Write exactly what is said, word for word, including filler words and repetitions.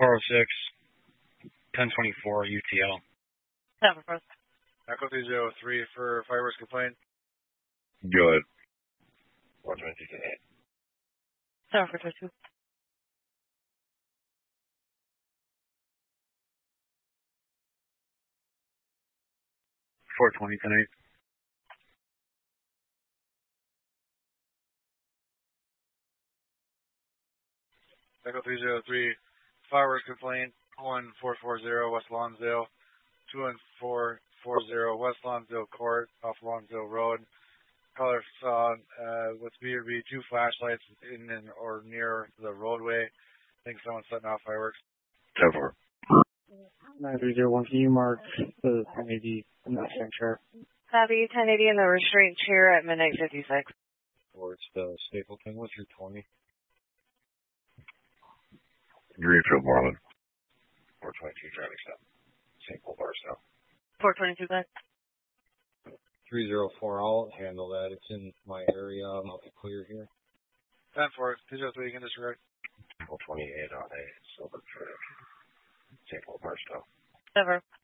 four oh six, ten twenty-four U T L. Seven first. Echo three zero three for fireworks complaint. Go ahead. four twenty-two to eight. Seven for two. four twenty tonight. Echo three zero three, fireworks complaint, one four four zero West Lonsdale, two one four four zero West Lonsdale Court, off Lonsdale Road. Caller saw uh, what's appeared to be two flashlights in and or near the roadway. I think someone's setting off fireworks. ten four. nine three zero one, can you mark the ten eighty in the restraint chair? Copy, ten eighty in the restraint chair at midnight fifty-six. Towards the Stapleton, what's your twenty? Greenfield, Marlin. four twenty-two, Charlie seven. Saint Paul Barstow. four twenty-two, back. three zero four, I'll handle that. It's in my area. I'll be clear here. ten four, two zero three, you can disregard. four twenty-eight on a silver for Saint Paul Barstow. Seven.